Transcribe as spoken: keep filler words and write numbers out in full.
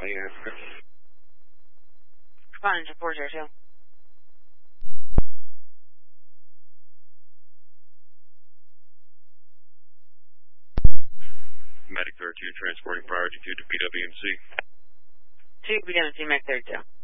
yeah. Responding to four zero two. Medic thirty-two transporting priority two to P W M C. Two, beginning T-Mac thirty-two.